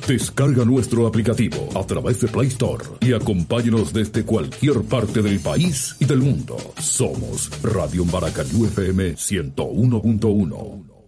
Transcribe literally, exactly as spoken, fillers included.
Descarga nuestro aplicativo a través de Play Store y acompáñanos desde cualquier parte del país y del mundo. Somos Radio Maracayú F M ciento uno punto uno.